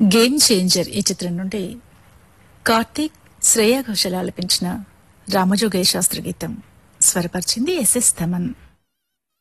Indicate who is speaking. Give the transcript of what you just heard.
Speaker 1: Game changer ఈ చిత్రం నుండి కార్తీక్ శ్రేయా ఘోషాల్ ఆలపించిన రామజోగయ్య శాస్త్రి గీతం స్వరపరిచింది ఎస్ఎస్ తమన్.